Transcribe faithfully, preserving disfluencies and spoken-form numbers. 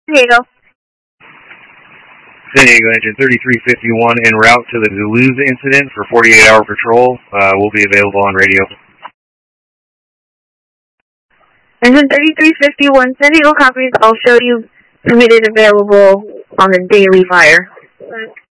Here you go. San Diego Engine thirty-three fifty-one en route to the Duluth incident for forty-eight hour patrol. Uh, will be available on radio. Engine thirty-three fifty-one, San Diego copies. I'll show you permitted available on the daily fire.